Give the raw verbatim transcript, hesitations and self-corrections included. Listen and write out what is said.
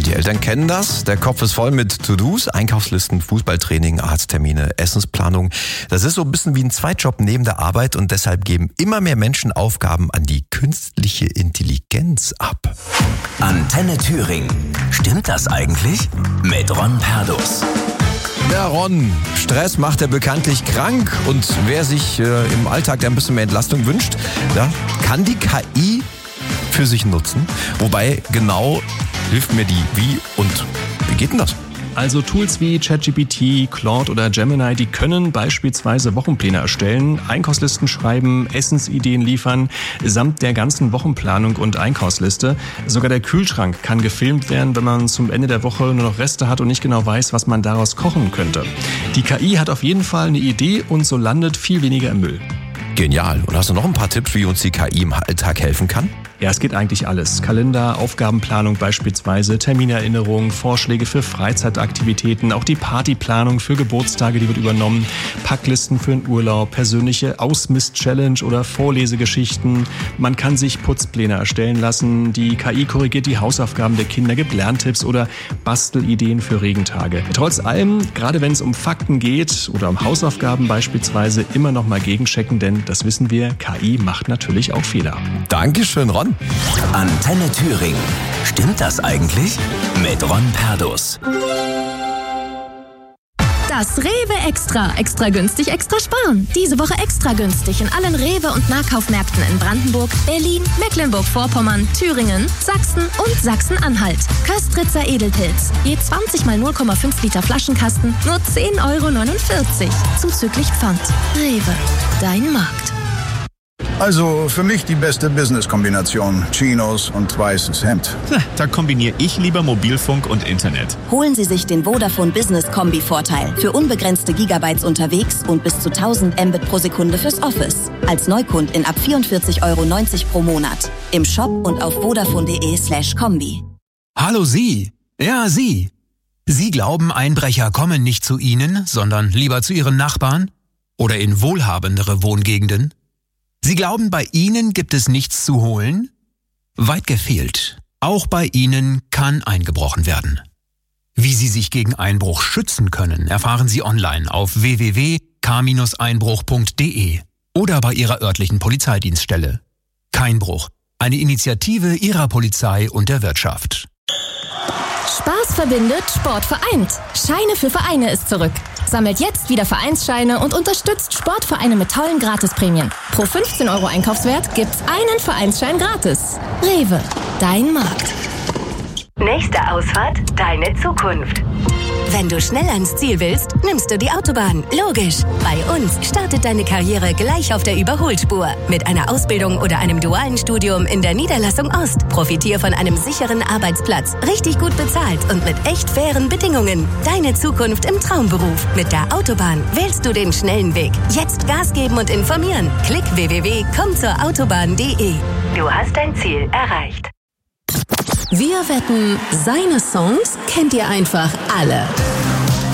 Ja, die Eltern kennen das. Der Kopf ist voll mit To-Dos, Einkaufslisten, Fußballtraining, Arzttermine, Essensplanung. Das ist so ein bisschen wie ein Zweitjob neben der Arbeit und deshalb geben immer mehr Menschen Aufgaben an die künstliche Intelligenz ab. Antenne Thüringen. Stimmt das eigentlich? Mit Ron Perdus. Ja, Ron, Stress macht er bekanntlich krank und wer sich äh, im Alltag ein bisschen mehr Entlastung wünscht, ja, kann die K I für sich nutzen. Wobei genau hilft mir die wie und wie geht denn das? Also Tools wie ChatGPT, Claude oder Gemini, die können beispielsweise Wochenpläne erstellen, Einkaufslisten schreiben, Essensideen liefern, samt der ganzen Wochenplanung und Einkaufsliste. Sogar der Kühlschrank kann gefilmt werden, wenn man zum Ende der Woche nur noch Reste hat und nicht genau weiß, was man daraus kochen könnte. Die K I hat auf jeden Fall eine Idee und so landet viel weniger im Müll. Genial. Und hast du noch ein paar Tipps, wie uns die K I im Alltag helfen kann? Ja, es geht eigentlich alles. Kalender, Aufgabenplanung beispielsweise, Terminerinnerung, Vorschläge für Freizeitaktivitäten, auch die Partyplanung für Geburtstage, die wird übernommen, Packlisten für einen Urlaub, persönliche Ausmist-Challenge oder Vorlesegeschichten. Man kann sich Putzpläne erstellen lassen, die K I korrigiert die Hausaufgaben der Kinder, gibt Lerntipps oder Bastelideen für Regentage. Trotz allem, gerade wenn es um Fakten geht oder um Hausaufgaben beispielsweise, immer noch mal gegenchecken, denn das wissen wir, K I macht natürlich auch Fehler. Dankeschön, Ron. Antenne Thüringen. Stimmt das eigentlich? Mit Ron Perdus. Das Rewe Extra. Extra günstig, extra sparen. Diese Woche extra günstig in allen Rewe- und Nahkaufmärkten in Brandenburg, Berlin, Mecklenburg-Vorpommern, Thüringen, Sachsen und Sachsen-Anhalt. Köstritzer Edelpilz. Je zwanzig mal null Komma fünf Liter Flaschenkasten, nur zehn Euro neunundvierzig. Zuzüglich Pfand. Rewe. Dein Markt. Also für mich die beste Business-Kombination. Chinos und weißes Hemd. Da kombiniere ich lieber Mobilfunk und Internet. Holen Sie sich den Vodafone Business Kombi-Vorteil. Für unbegrenzte Gigabytes unterwegs und bis zu tausend Mbit pro Sekunde fürs Office. Als Neukundin ab vierundvierzig Euro neunzig pro Monat. Im Shop und auf vodafone.de slash Kombi. Hallo Sie. Ja, Sie. Sie glauben, Einbrecher kommen nicht zu Ihnen, sondern lieber zu Ihren Nachbarn? Oder in wohlhabendere Wohngegenden? Sie glauben, bei Ihnen gibt es nichts zu holen? Weit gefehlt. Auch bei Ihnen kann eingebrochen werden. Wie Sie sich gegen Einbruch schützen können, erfahren Sie online auf w w w punkt k einbruch punkt d e oder bei Ihrer örtlichen Polizeidienststelle. Keinbruch, eine Initiative Ihrer Polizei und der Wirtschaft. Spaß verbindet, Sport vereint. Scheine für Vereine ist zurück. Sammelt jetzt wieder Vereinsscheine und unterstützt Sportvereine mit tollen Gratisprämien. Pro fünfzehn Euro Einkaufswert gibt's einen Vereinsschein gratis. Rewe, dein Markt. Nächste Ausfahrt, deine Zukunft. Wenn du schnell ans Ziel willst, nimmst du die Autobahn. Logisch. Bei uns startet deine Karriere gleich auf der Überholspur. Mit einer Ausbildung oder einem dualen Studium in der Niederlassung Ost. Profitier von einem sicheren Arbeitsplatz, richtig gut bezahlt und mit echt fairen Bedingungen. Deine Zukunft im Traumberuf. Mit der Autobahn wählst du den schnellen Weg. Jetzt Gas geben und informieren. Klick w w w punkt komm zur autobahn punkt d e. Du hast dein Ziel erreicht. Wir wetten, seine Songs kennt ihr einfach alle.